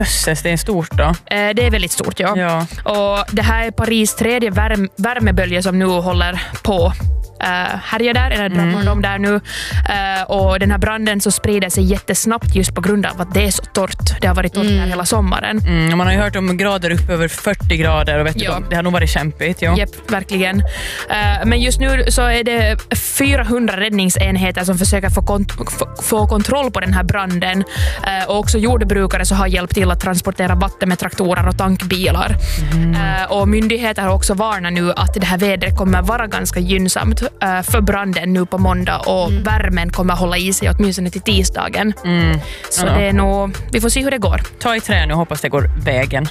Össes, det är stort då? Det är väldigt stort, ja. Och det här är Paris tredje värmebölje som nu håller på härjar där, eller drabbar de där nu. Och den här branden så sprider sig jättesnabbt just på grund av att det är så torrt. Det har varit torrt där hela sommaren. Man har ju hört om grader upp över 40 grader och vet du, det har nog varit kämpigt. Japp, verkligen. Men just nu så är det 400 räddningsenheter som försöker få kontroll på den här branden. Och också jordbrukare så har hjälpt till att transportera vatten med traktorer och tankbilar. Och myndigheter har också varnat nu att det här vädret kommer vara ganska gynnsamt för branden nu på måndag och värmen kommer hålla i sig åtminstone till tisdagen. Så det är nog, vi får se hur det går. Ta i trä nu, hoppas det går vägen.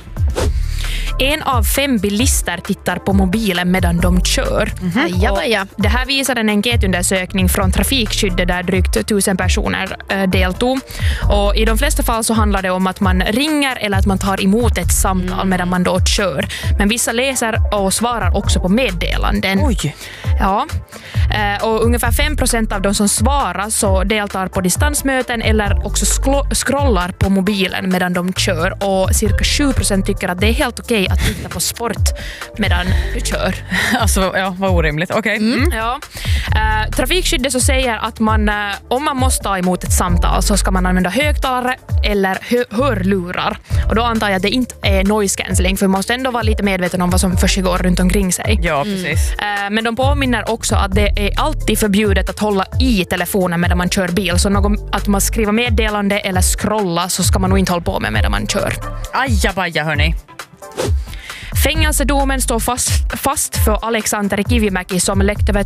1 av 5 bilister tittar på mobilen medan de kör. Det här visar en enkätundersökning från Trafikskyddet där drygt 1000 personer deltog. Och i de flesta fall så handlar det om att man ringer eller att man tar emot ett samtal medan man då kör. Men vissa läser och svarar också på meddelanden. Oj! Ja. Och ungefär 5% av de som svarar så deltar på distansmöten eller också scrollar på mobilen medan de kör. Och cirka 7% tycker att det är helt okej att titta på sport medan du kör. Alltså, ja, vad orimligt. Okej. Ja. Trafikskyddet så säger att man, om man måste ta emot ett samtal så ska man använda högtalare eller hörlurar. Och då antar jag att det inte är noise cancelling, för man måste ändå vara lite medveten om vad som försiggår runt omkring sig. Ja, precis. Men de påminner också att det är alltid förbjudet att hålla i telefonen medan man kör bil. Så att man skriver meddelande eller scrolla så ska man nog inte hålla på med medan man kör. Ajabaja, hörni. Fängelsedomen står fast för Alexander Kivimäki som läckt över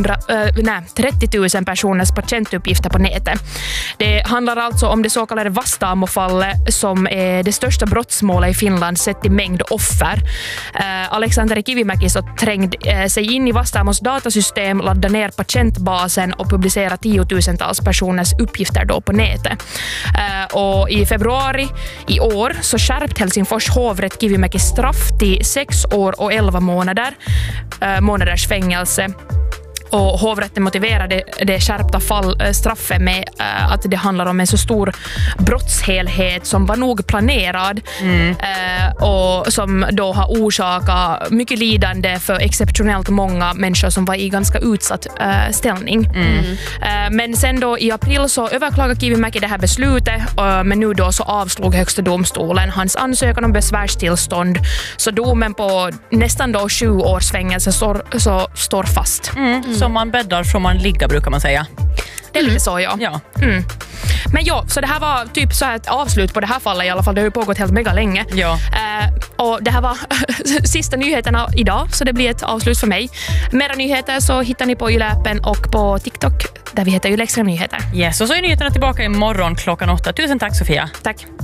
30 000 personers patientuppgifter på nätet. Det handlar alltså om det så kallade Vastaamo-fallet som är det största brottsmålet i Finland sett i mängd offer. Alexander Kivimäki så trängde sig in i Vastaamos datasystem, laddade ner patientbasen och publicerade 10 000-tals personers uppgifter då på nätet. Och i februari i år så skärpte Helsingfors hovrätt Kivimäkis straff till 6 år och 11 månaders fängelse. Och hovrätten motiverade det skärpta straffet med att det handlar om en så stor brottshelhet som var nog planerad och som då har orsakat mycket lidande för exceptionellt många människor som var i ganska utsatt ställning. Men sen då i april så överklagade Kivimäki det här beslutet, men nu då så avslog högsta domstolen hans ansökan om besvärstillstånd, så domen på nästan då 7 års fängelse står fast. Som man bäddar från man ligga, brukar man säga. Det är lite så, ja. Men ja, så det här var typ så här ett avslut på det här fallet i alla fall. Det har ju pågått helt mega länge. Ja. Och det här var sista nyheterna idag, så det blir ett avslut för mig. Mera nyheter så hittar ni på Yle-appen och på TikTok där vi heter Yle Extra Nyheter. Yes, och så är nyheterna tillbaka imorgon klockan 8. Tusen tack, Sofia. Tack.